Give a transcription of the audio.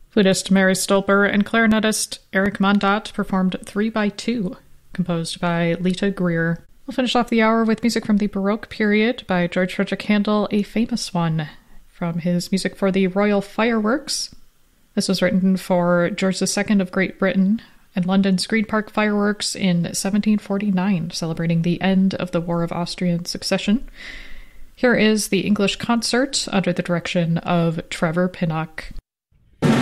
Flutist Mary Stolper and clarinetist Eric Mondat performed 3 by 2, composed by Lita Greer. We'll finish off the hour with music from the Baroque period by George Frederick Handel, a famous one, from his music for the Royal Fireworks. This was written for George II of Great Britain and London's Green Park Fireworks in 1749, celebrating the end of the War of Austrian Succession. Here is the English concert under the direction of Trevor Pinnock.